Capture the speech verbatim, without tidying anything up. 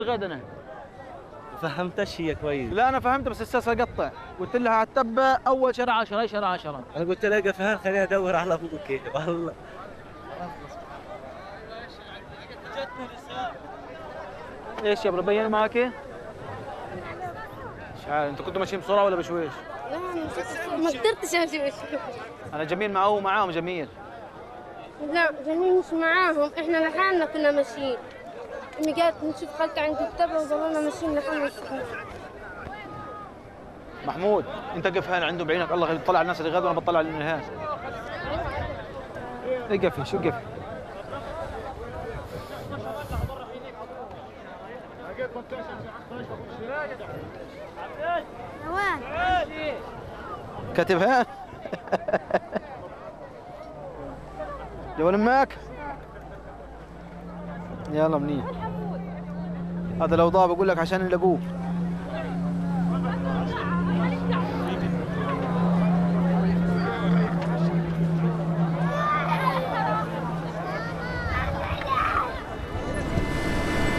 غدا انا فهمتش هي كويس. لا انا فهمت بس لسه اقطع. قلت لها هتتبع اول شهر عشرة هي شهر عشرة. انا قلت لها قفهان خليني ادور على ابوك والله. ايش يا ابو بين معك؟ مش عارف انتوا كنتوا ماشيين بسرعه ولا بشويش؟ لا ما قدرتش امشي بشويش. انا جميل معه ومعاهم جميل. لا جميل مش معاهم، احنا لحالنا كنا ماشيين. امي قالت نشوف خالتي عند التبع وظللنا ماشيين لحالنا. محمود انت قف هنا عنده بعينك، الله يطلع على الناس اللي غادوا وانا بطلع على النهايه. اقفي شو قفي؟ وين؟ كاتبها؟ جوال امك؟ يلا منيح. هذا لو ضاع بقول لك عشان يلاقوه.